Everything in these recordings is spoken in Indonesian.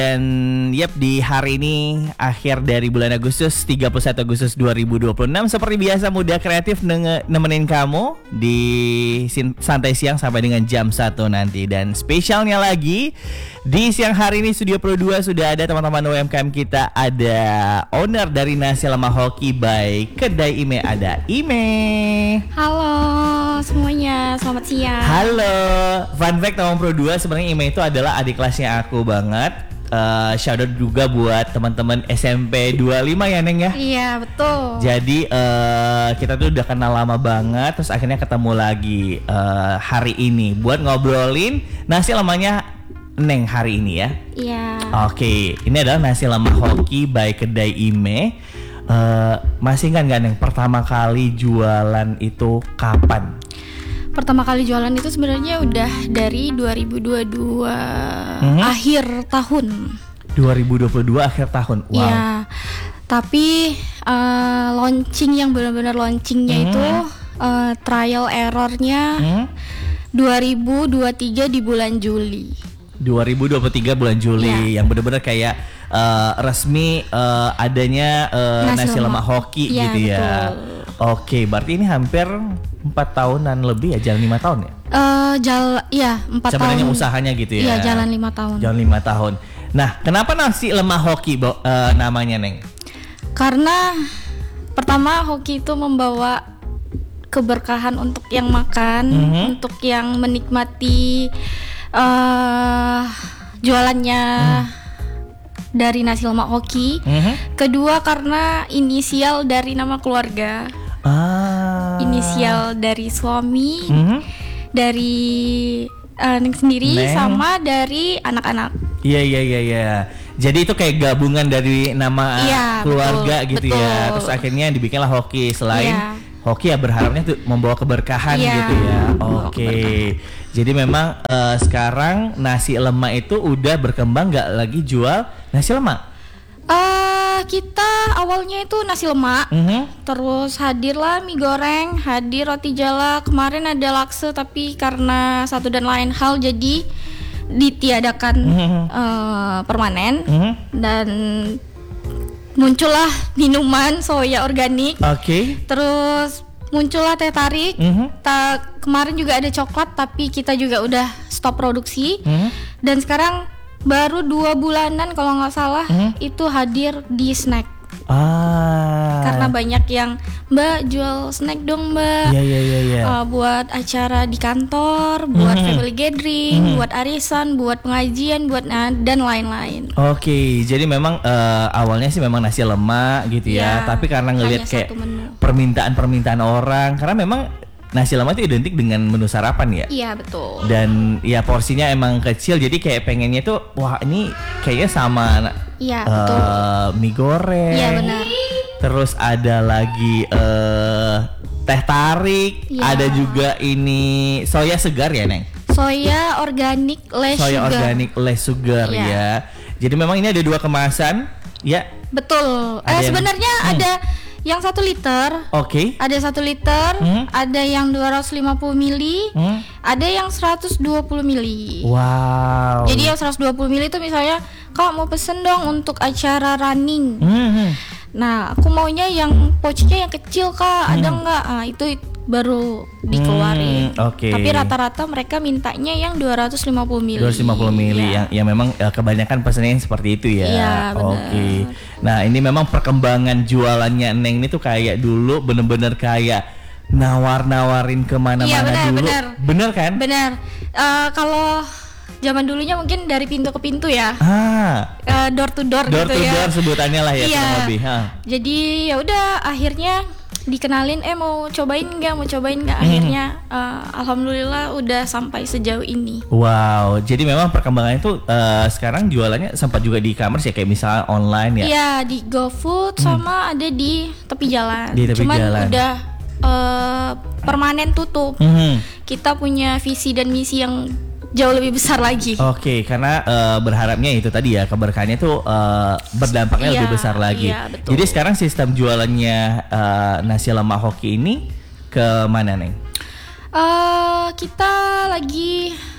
Dan di hari ini akhir dari bulan Agustus, 31 Agustus 2026, seperti biasa Muda Kreatif nemenin kamu di santai siang sampai dengan jam 1 nanti. Dan spesialnya lagi di siang hari ini Studio Pro 2 sudah ada teman-teman UMKM kita. Ada owner dari Nasi Lemak Hoki by Kedai Ime, ada Ime. Halo semuanya, selamat siang. Halo. Fun fact teman Pro 2, sebenarnya Ime itu adalah adik kelasnya aku banget. Shoutout juga buat teman-teman SMP 25 ya Neng ya. Iya betul. Jadi kita tuh udah kenal lama banget, terus akhirnya ketemu lagi hari ini buat ngobrolin nasi lemaknya Neng hari ini ya. Iya. Oke, ini adalah Nasi Lemak Hoki by Kedai Ime. Masih ingat nggak Neng pertama kali jualan itu kapan? Pertama kali jualan itu sebenarnya udah dari 2022 akhir tahun. 2022 akhir tahun. Wow. Iya. Tapi launching yang benar-benar launchingnya itu trial errornya 2023 di bulan Juli. 2023 bulan Juli yang benar-benar kayak resmi adanya Nasi Lemak Hoki gitu ya. Betul. Oke, berarti ini hampir 4 tahunan lebih ya, jalan 5 tahun ya? 4 tahun. Sebenarnya usahanya gitu ya? Iya, jalan 5 tahun. Jalan 5 tahun. Nah, kenapa Nasi Lemak Hoki namanya Neng? Karena pertama hoki itu membawa keberkahan untuk yang makan, untuk yang menikmati jualannya dari Nasi Lemak Hoki. Kedua karena inisial dari nama keluarga. Inisial dari suami, dari Neng sendiri, sama dari anak-anak. Iya. Jadi itu kayak gabungan dari nama keluarga betul, gitu ya. Terus akhirnya dibikinlah Hoki. Selain Hoki ya berharapnya tuh membawa keberkahan gitu ya. Oke. Jadi memang sekarang nasi lemak itu udah berkembang, nggak lagi jual nasi lemak? Kita awalnya itu nasi lemak, terus hadirlah mie goreng, hadir roti jala, kemarin ada lakse tapi karena satu dan lain hal jadi ditiadakan permanen, dan muncullah minuman soya organik. Terus muncullah teh tarik. Kemarin juga ada coklat tapi kita juga udah stop produksi. Dan sekarang baru 2 bulanan kalau nggak salah itu hadir di snack. Karena banyak yang Mbak jual snack dong Mbak. Iya. Buat acara di kantor, buat family gathering, buat arisan, buat pengajian, dan lain-lain. Oke, jadi memang awalnya sih memang nasi lemak gitu ya. Tapi karena ngelihat kayak permintaan orang, karena memang nasi lemak itu identik dengan menu sarapan ya. Iya betul. Dan ya porsinya emang kecil, jadi kayak pengennya tuh wah ini kayaknya sama mie goreng. Iya benar. Terus ada lagi teh tarik, ada juga ini soya segar ya Neng. Soya organik less sugar ya. Jadi memang ini ada 2 kemasan ya. Betul. Sebenarnya ada yang 1 liter. Ada 1 liter, ada yang 250 mili, ada yang 120 mili. Wow. Jadi yang 120 mili itu misalnya Kak mau pesen dong untuk acara running. Nah, aku maunya yang pouchnya yang kecil Kak, ada nggak? Itu baru dikeluarin. Tapi rata-rata mereka mintanya yang 250 mili. 250 mili yang memang kebanyakan pesannya seperti itu ya. Iya, Nah, ini memang perkembangan jualannya Neng ini tuh kayak dulu bener-bener kayak nawar-nawarin kemana-mana dulu. Bener kan? Bener. Kalau zaman dulunya mungkin dari pintu ke pintu ya. Door to door gitu ya. Door to door sebutannya lah ya, kurang lebih. Jadi ya udah akhirnya dikenalin mau cobain nggak akhirnya alhamdulillah udah sampai sejauh ini. Wow, jadi memang perkembangannya itu sekarang jualannya sempat juga di e-commerce ya, kayak misalnya online ya. Iya, di GoFood sama ada di tepi jalan. Jalan. Udah permanen tutup. Kita punya visi dan misi yang jauh lebih besar lagi. Karena berharapnya itu tadi ya, keberkahannya tuh berdampaknya lebih besar lagi. Jadi sekarang sistem jualannya Nasi Lemak Hoki ini ke mana Neng? Kita lagi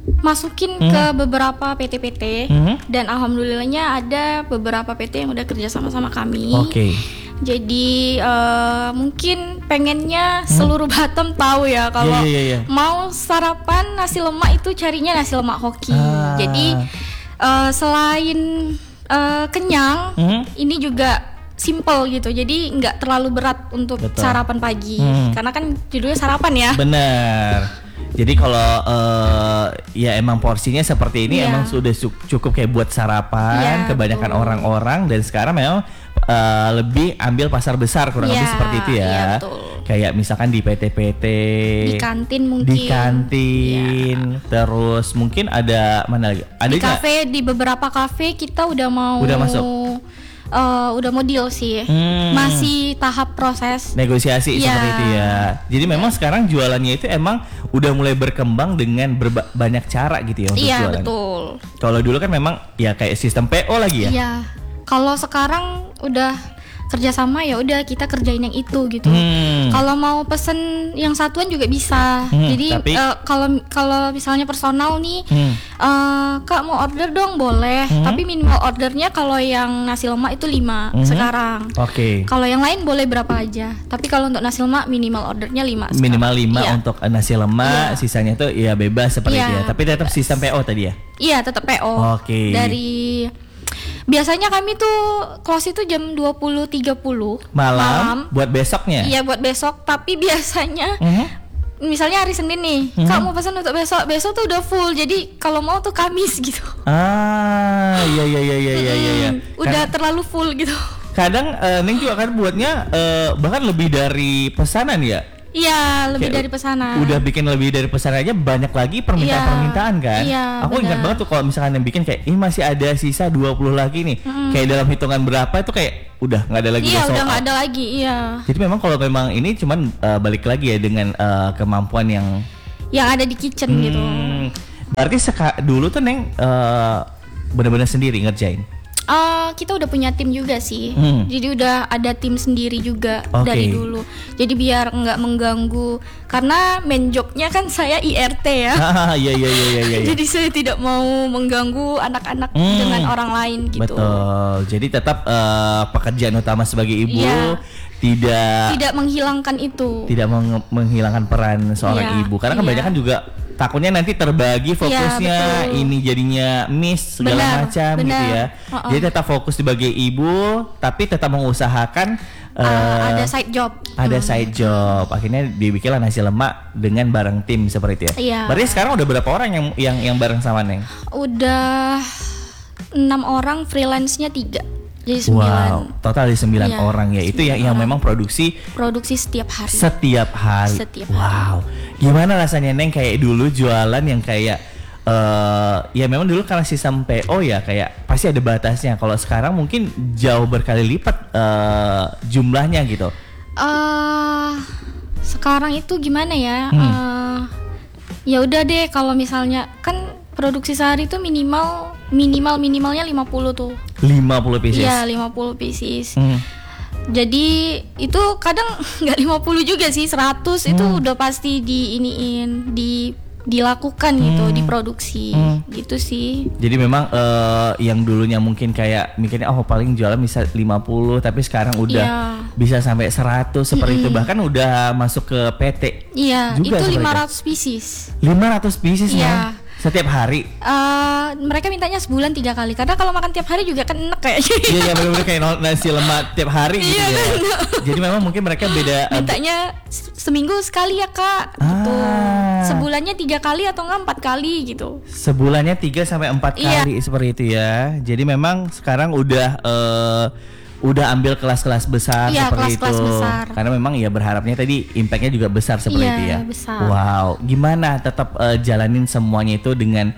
masukin ke beberapa PT-PT dan alhamdulillahnya ada beberapa PT yang udah kerja sama kami. Oke. Jadi mungkin pengennya seluruh Batam tahu ya kalau mau sarapan nasi lemak itu carinya nasi lemak Hoki. Jadi selain kenyang, ini juga simple gitu. Jadi nggak terlalu berat untuk sarapan pagi. Karena kan judulnya sarapan ya. Bener. Jadi kalau ya emang porsinya seperti ini emang sudah cukup kayak buat sarapan kebanyakan orang-orang, dan sekarang memang lebih ambil pasar besar kurang lebih seperti itu ya. Kayak misalkan di PT-PT, di kantin mungkin. Di kantin, terus mungkin ada mana lagi? Ada di kafe, di beberapa kafe kita udah masuk. Udah mau deal sih, masih tahap proses negosiasi seperti itu ya. Jadi memang sekarang jualannya itu emang udah mulai berkembang dengan banyak cara gitu ya untuk jualan. Iya betul. Kalau dulu kan memang ya kayak sistem PO lagi ya. Iya. Kalau sekarang udah kerjasama ya udah kita kerjain yang itu gitu. Kalau mau pesen yang satuan juga bisa. Jadi kalau misalnya personal nih, Kak mau order dong boleh. Tapi minimal ordernya kalau yang nasi lemak itu 5 sekarang. Oke. Kalau yang lain boleh berapa aja. Tapi kalau untuk nasi lemak minimal ordernya 5 sekarang. Minimal 5 untuk nasi lemak, sisanya tuh ya bebas seperti itu ya. Tapi tetap sistem PO tadi ya. Iya tetap PO. Oke. Biasanya kami tuh close itu jam 20.30 malam buat besoknya. Iya buat besok. Tapi biasanya misalnya hari Senin nih, Kak mau pesan untuk besok tuh udah full. Jadi kalau mau tuh Kamis gitu. Iya. Udah terlalu full gitu. Kadang Neng juga kan buatnya bahkan lebih dari pesanan ya. Iya, lebih dari pesanan. Udah bikin lebih dari pesanan aja, banyak lagi permintaan kan. Iya, aku ingat banget tuh kalau misalkan yang bikin kayak ini masih ada sisa 20 lagi nih. Kayak dalam hitungan berapa itu kayak udah nggak ada lagi. Iya, udah nggak ada lagi. Iya. Jadi memang kalau memang ini cuman balik lagi ya dengan kemampuan yang ada di kitchen gitu. Berarti dulu tuh Neng benar-benar sendiri ngerjain. Kita udah punya tim juga sih. Jadi udah ada tim sendiri juga dari dulu. Jadi biar nggak mengganggu, karena main jobnya kan saya IRT ya. Iya. Jadi saya tidak mau mengganggu anak-anak dengan orang lain gitu. Betul. Jadi tetap pekerjaan utama sebagai ibu tidak menghilangkan itu. Tidak menghilangkan peran seorang ibu. Karena kebanyakan juga takutnya nanti terbagi fokusnya, ini jadinya miss segala macam gitu ya. Jadi tetap fokus sebagai ibu, tapi tetap mengusahakan ada side job. Ada side job. Akhirnya dibikinlah nasi lemak dengan bareng tim seperti itu ya. Iya. Berarti sekarang udah berapa orang yang bareng sama Neng? Udah 6 orang, freelance-nya 3. Jadi 9. Wow, total di 9 orang ya. Itu yang memang produksi setiap hari. Setiap hari. Wow. Gimana rasanya Neng kayak dulu jualan yang kayak ya memang dulu karena sistem PO ya kayak pasti ada batasnya. Kalau sekarang mungkin jauh berkali lipat jumlahnya gitu. Sekarang itu gimana ya? Ya udah deh, kalau misalnya kan produksi sehari itu minimalnya 50 tuh. 50 pieces. Iya, 50 pieces. Jadi itu kadang nggak 50 juga sih, 100 itu udah pasti dilakukan gitu, diproduksi gitu sih. Jadi memang yang dulunya mungkin kayak mikirnya paling jualan bisa 50, tapi sekarang udah bisa sampai 100 seperti itu, bahkan udah masuk ke PT. Iya, juga itu 500 pieces. 500 pieces ya. Setiap hari? Mereka mintanya sebulan 3 kali. Karena kalau makan tiap hari juga kan enak kayaknya. Iya benar-benar kayak nasi lemak tiap hari gitu ya. Jadi memang mungkin mereka beda. Mintanya seminggu sekali ya Kak gitu. Sebulannya 3 kali atau enggak 4 kali gitu. Sebulannya 3 sampai 4 kali seperti itu ya. Jadi memang sekarang udah ambil kelas-kelas besar seperti kelas-kelas itu. Besar. Karena memang ya berharapnya tadi impactnya juga besar seperti itu ya. Besar. Wow, gimana tetap jalanin semuanya itu dengan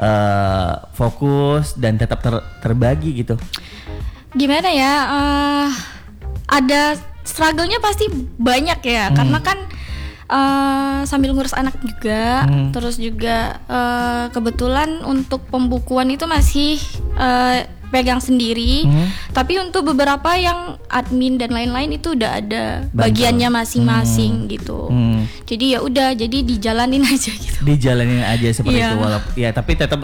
fokus dan tetap terbagi gitu? Gimana ya? Ada struggle-nya pasti banyak ya. Karena kan sambil ngurus anak juga, terus juga kebetulan untuk pembukuan itu masih pegang sendiri. Tapi untuk beberapa yang admin dan lain-lain itu udah ada bagiannya masing-masing gitu. Jadi ya udah, jadi dijalanin aja gitu. Dijalanin aja seperti itu, walaupun ya tapi tetap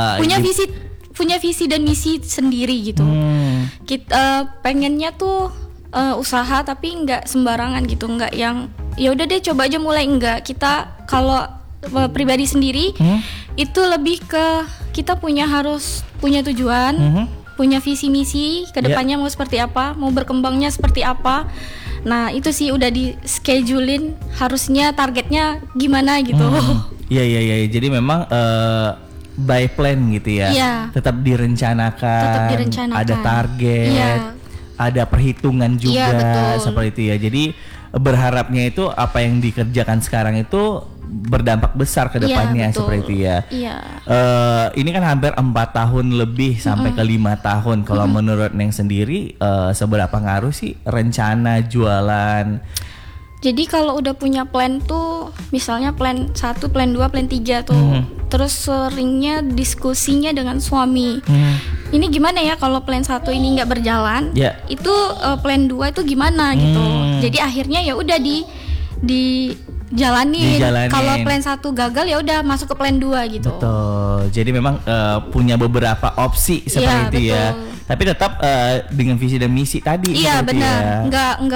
punya visi dan misi sendiri gitu. Kita pengennya tuh usaha tapi nggak sembarangan gitu, nggak yang ya udah deh coba aja mulai, enggak. Kita kalau pribadi sendiri itu lebih ke kita harus punya tujuan, punya visi misi kedepannya mau seperti apa, mau berkembangnya seperti apa. Nah itu sih udah di schedulein harusnya targetnya gimana gitu. Iya. Jadi memang by plan gitu ya. Tetap direncanakan. Ada target. Ada perhitungan juga seperti itu ya. Jadi berharapnya itu apa yang dikerjakan sekarang itu berdampak besar ke depannya seperti itu ya. Ini kan hampir 4 tahun lebih sampai ke 5 tahun. Kalau menurut Neng sendiri seberapa ngaruh sih rencana jualan? Jadi kalau udah punya plan tuh, misalnya plan 1, plan 2, plan 3 tuh, terus seringnya diskusinya dengan suami. Ini gimana ya kalau plan 1 ini nggak berjalan? Itu plan 2 itu gimana gitu. Jadi akhirnya ya udah dijalanin. Kalau plan 1 gagal ya udah masuk ke plan 2 gitu. Betul. Jadi memang punya beberapa opsi seperti itu ya. Tapi tetap dengan visi dan misi tadi. Iya benar.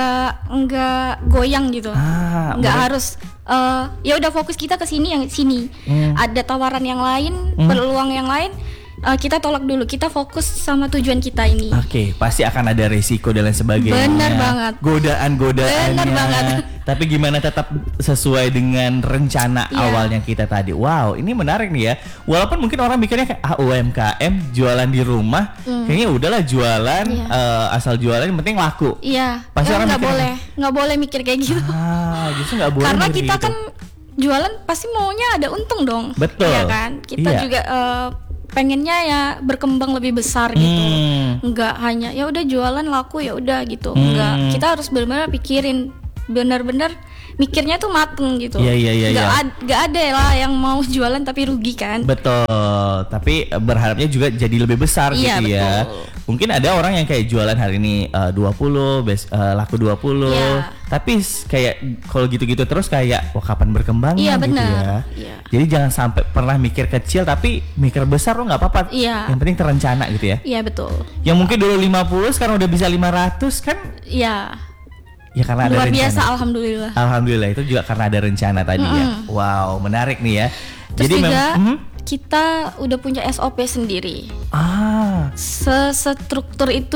Nggak goyang gitu. Nggak harus ya udah fokus kita ke sini, yang sini. Ada tawaran yang lain, peluang yang lain. Kita tolak dulu, kita fokus sama tujuan kita ini. Oke, pasti akan ada resiko dan lain sebagainya. Benar banget. Godaan-godaannya. Benar banget. Tapi gimana tetap sesuai dengan rencana awalnya kita tadi. Wow, ini menarik nih ya. Walaupun mungkin orang mikirnya kayak UMKM jualan di rumah, kayaknya udahlah jualan, asal jualan yang penting laku. Iya. Pasti orang nggak boleh mikir kayak gitu. Justru nggak boleh. Karena kita gitu. kan jualan pasti maunya ada untung dong. Betul. Iya kan. Kita juga pengennya ya berkembang lebih besar gitu. Enggak hanya ya udah jualan laku ya udah gitu. Enggak, kita harus benar-benar pikirin, benar-benar mikirnya tuh mateng gitu. Iya. Enggak ada lah yang mau jualan tapi rugi kan. Betul. Tapi berharapnya juga jadi lebih besar gitu ya. Mungkin ada orang yang kayak jualan hari ini 20, laku 20. Tapi kayak kalau gitu-gitu terus kayak wah kapan berkembangnya gitu ya. Jadi jangan sampai pernah mikir kecil tapi mikir besar lo nggak apa-apa. Yang penting terencana gitu ya. Iya betul. Yang mungkin dulu 50 sekarang udah bisa 500 kan? Iya. Ya karena ada luar rencana. Biasa, alhamdulillah. Alhamdulillah itu juga karena ada rencana tadi ya. Wow, menarik nih ya. Terus jadi juga kita udah punya SOP sendiri. Sestruktur itu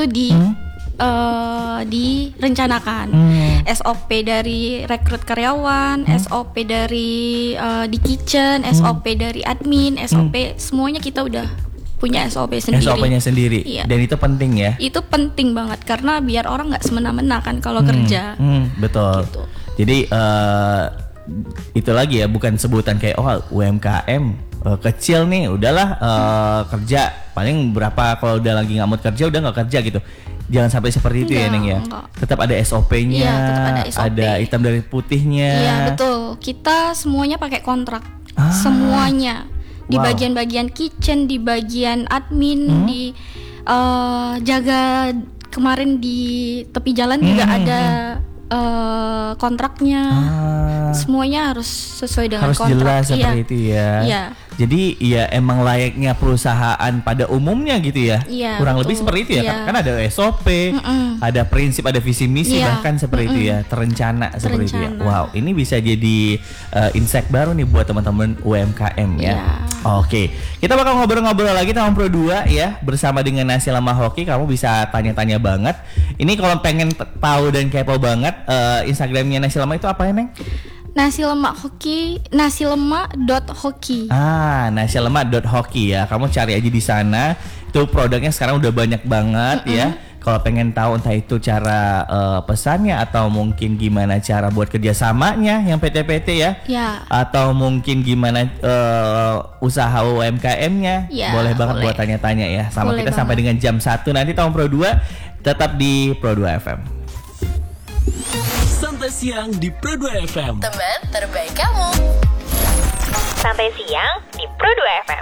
direncanakan. SOP dari rekrut karyawan, SOP dari di kitchen, SOP dari admin, SOP semuanya kita udah punya SOP sendiri. SOP-nya sendiri. Dan itu penting ya. Itu penting banget karena biar orang nggak semena-mena kan kalau kerja. Betul. Gitu. Jadi itu lagi ya, bukan sebutan kayak UMKM kecil nih, udahlah kerja paling berapa, kalau udah lagi nggak mau kerja udah nggak kerja gitu. Jangan sampai seperti itu ya Neng ya. Tetap ada SOP-nya, ada hitam dari putihnya. Iya betul. Kita semuanya pakai kontrak, semuanya di bagian-bagian kitchen, di bagian admin, di jaga kemarin di tepi jalan juga ada kontraknya. Semuanya harus sesuai dengan harus kontrak. Harus jelas seperti itu ya. Jadi ya emang layaknya perusahaan pada umumnya gitu ya. Kurang lebih seperti itu ya. Kan ada SOP, ada prinsip, ada visi misi, bahkan seperti itu ya, terencana seperti itu ya. Wow, ini bisa jadi insight baru nih buat teman-teman UMKM ya. Oke, kita bakal ngobrol-ngobrol lagi tahun Pro 2 ya, bersama dengan Nasi Lemak Hoki. Kamu bisa tanya-tanya banget. Ini kalau pengen tahu dan kepo banget, Instagramnya Nasi Lemak itu apa ya Neng? Nasi Lemak Hoki, nasilemak.hoki. Nasilemak.hoki ya. Kamu cari aja di sana. Itu produknya sekarang udah banyak banget ya. Kalau pengen tahu entah itu cara pesannya atau mungkin gimana cara buat kerjasamanya yang PT-PT ya. Atau mungkin gimana usaha UMKM-nya. Boleh banget buat tanya-tanya ya. Sama boleh kita banget. Sampai dengan jam 1 nanti tahun Pro 2 tetap di Pro 2 FM. Santai siang di Pro 2 FM. Teman terbaik kamu. Santai siang di Pro 2 FM.